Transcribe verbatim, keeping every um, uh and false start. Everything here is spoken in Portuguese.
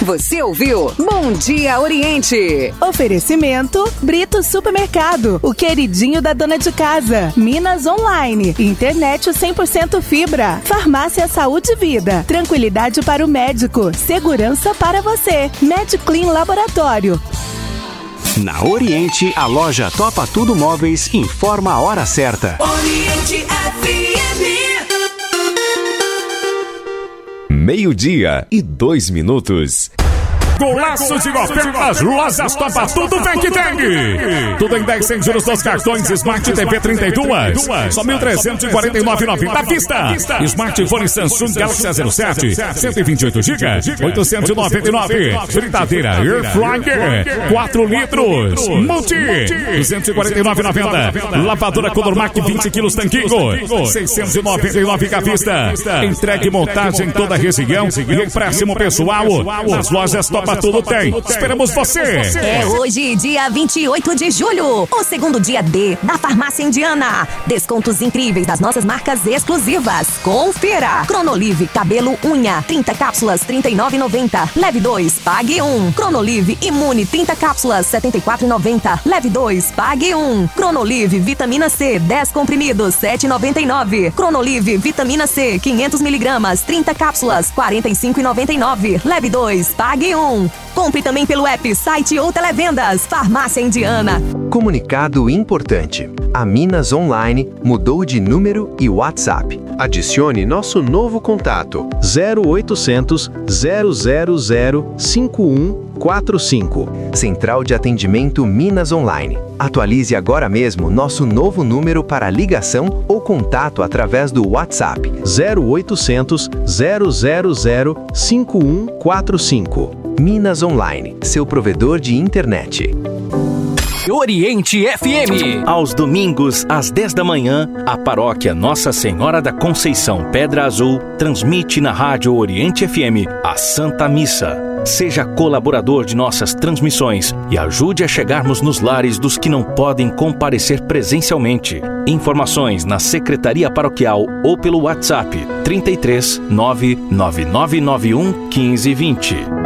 Você ouviu Bom Dia Oriente. Oferecimento Brito Supermercado, o queridinho da dona de casa. Minas Online, internet cem por cento fibra. Farmácia Saúde e Vida, tranquilidade para o médico, segurança para você. MedClean Laboratório. Na Oriente, a loja Topa Tudo Móveis informa a hora certa. Oriente F M. Meio-dia e dois minutos. Golaço de ofertas, lojas Topa Tudo vem que tem. Tudo em dez sem juros dos cartões Smart T V trinta e dois. Só mil trezentos e quarenta e nove reais e noventa centavos à vista. Smartphone Samsung Galaxy A zero sete, cento e vinte e oito gigas, oitocentos e noventa e nove reais. Fritadeira Air Fryer, quatro litros. Multi, duzentos e quarenta e nove reais e noventa centavos. Lavadora Colormac vinte quilos Tanquinho, seiscentos e noventa e nove reais à vista. Entregue montagem em toda a região e empréstimo pessoal nas lojas Topa Tudo tem. Esperamos você. É hoje, dia vinte e oito de julho, o segundo dia D da Farmácia Indiana. Descontos incríveis das nossas marcas exclusivas. Confira. Cronolive Cabelo Unha, trinta cápsulas, trinta e nove reais e noventa centavos. Leve dois, pague um. Cronolive Imune, trinta cápsulas, setenta e quatro reais e noventa centavos. Leve dois, pague um. Cronolive Vitamina C, dez comprimidos, sete reais e noventa e nove centavos. Cronolive Vitamina C, quinhentos miligramas, trinta cápsulas, quarenta e cinco reais e noventa e nove centavos. Leve dois, pague um. Compre também pelo app, site ou televendas. Farmácia Indiana. Comunicado importante. A Minas Online mudou de número e WhatsApp. Adicione nosso novo contato zero oitocentos, zero zero zero, cinco um quatro cinco. Central de Atendimento Minas Online. Atualize agora mesmo nosso novo número para ligação ou contato através do WhatsApp zero oitocentos, zero zero zero, cinco um quatro cinco. Minas Online, seu provedor de internet. Oriente F M. Aos domingos, às dez da manhã, a paróquia Nossa Senhora da Conceição Pedra Azul transmite na Rádio Oriente F M a Santa Missa. Seja colaborador de nossas transmissões e ajude a chegarmos nos lares dos que não podem comparecer presencialmente. Informações na Secretaria Paroquial ou pelo WhatsApp trinta e três, nove nove nove nove um, quinze, vinte.